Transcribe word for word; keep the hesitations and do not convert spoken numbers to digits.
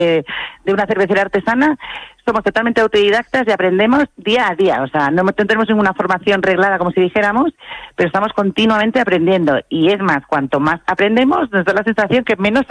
de, de una cervecería artesana, somos totalmente autodidactas y aprendemos día a día. O sea, no tenemos ninguna formación reglada, como si dijéramos, pero estamos continuamente aprendiendo. Y es más, cuanto más aprendemos, nos da la sensación que menos